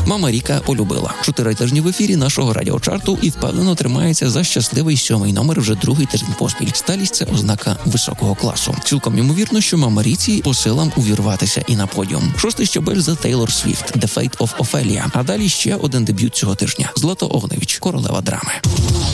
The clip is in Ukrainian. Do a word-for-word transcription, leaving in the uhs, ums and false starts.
Мама Ріка полюбила. Чотири тижні в ефірі нашого радіочарту і впевнено тримається за щасливий сьомий номер вже другий тиждень поспіль. Сталість – це ознака високого класу. Цілком ймовірно, що Мама Ріці по силам увірватися і на подіум. Шостий щабель за Тейлор Свіфт «The Fate of Ophelia». А далі ще один дебют цього тижня – Злата Огневич, королева драми.